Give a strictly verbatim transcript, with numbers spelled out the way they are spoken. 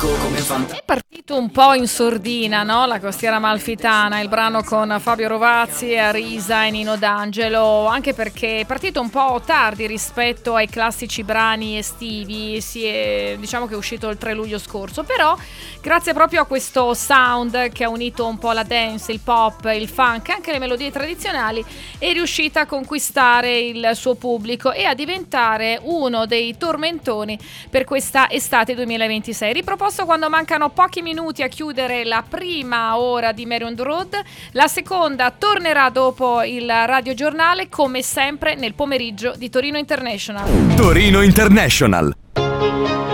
fresco come fan. È partito un po' in sordina, no? La Costiera Amalfitana, il brano con Fabio Rovazzi, Arisa e Nino D'Angelo, anche perché è partito un po' tardi rispetto ai classici brani estivi, si è, diciamo che è uscito il tre luglio scorso, però grazie proprio a questo sound che ha unito un po' la dance, il pop, il funk, anche le melodie tradizionali, è riuscita a conquistare il suo pubblico e a diventare uno dei tormentoni per questa estate duemilaventisei. Riproposto quando mancano pochi minuti a chiudere la prima ora di Mary on the Road, la seconda tornerà dopo il radiogiornale, come sempre nel pomeriggio di Torino International. Torino International.